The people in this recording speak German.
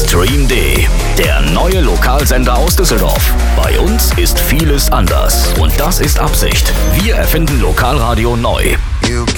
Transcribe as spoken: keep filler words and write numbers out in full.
Stream D, der neue Lokalsender aus Düsseldorf. Bei uns ist vieles anders und das ist Absicht. Wir erfinden Lokalradio neu. You